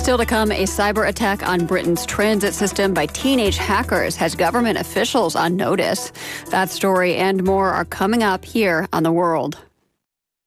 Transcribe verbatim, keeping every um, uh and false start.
Still to come, a cyber attack on Britain's transit system by teenage hackers has government officials on notice. That story and more are coming up here on The World.